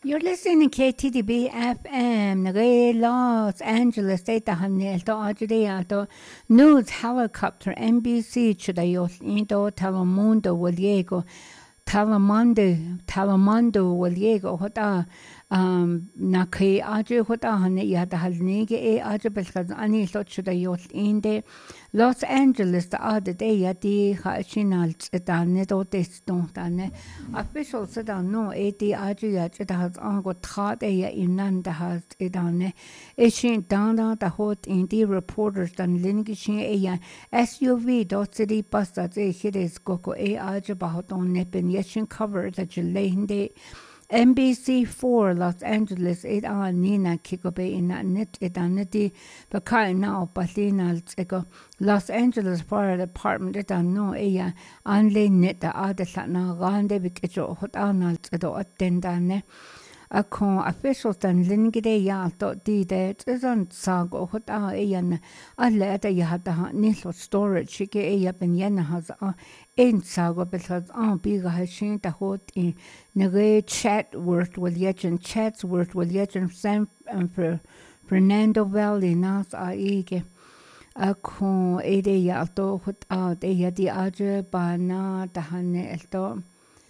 You're listening to KTDB FM, Los Angeles, Data Hanel, Adriato, News Helicopter, NBC, Chudayos, Indo, Telemundo, Waliego, Telemundo, Waliego, Hota, Naki, Adri, Hota, Hanea, the Halnege, Adribas, Ani, Chudayos, Inde, Los Angeles, the other day, Yadi, Hachinal, Nedo, Deston, officials said, no, 80 Adriat, it has got hot in Nanda has it on Ishin down the hot in the reporters than Lingishin a SUV, dot city bus that a hit is Goko a Adribat on Nepin Yeshin cover that you lay in the NBC4 Los Angeles, it on Nina Kikobe in that net, it on neti, but kind now, Batina, Los Angeles Fire Department, it on no aya, only net the other Satna, Rande, Biketcho, Hot Arnold, it or attendane. A con officials than Lingide Yalto did it is on Sago Hot Ayan, a letter you had the Nislo storage, she gave up in Yena has in Sago because on bigger has seen the hot in Nere Chatworth will yet and Chatsworth will yet and San Fernando Valley, Nas Aige. A con Ede Yalto Hot out a yadi Adre Bana, the Hane Elto.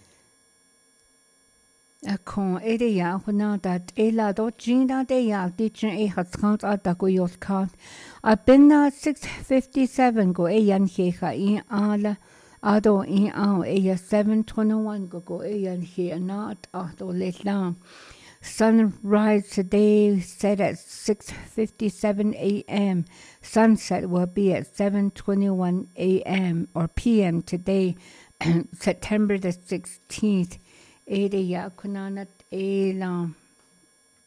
A con area when that Ela dot Gina de ya teaching a has count at the Goyos count. A Bena 657 go a yan heha in ala Ado in our a 721 go a yan here not auto let down. Sunrise today set at 6:57 a.m. Sunset will be at 7:21 a.m. or p.m. today, September the 16th. Ede ya kunanat elam.